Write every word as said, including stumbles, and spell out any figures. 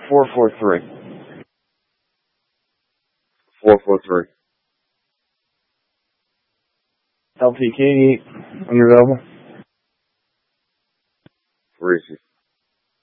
four four three. four four three. L P K, unavailable. Where is he?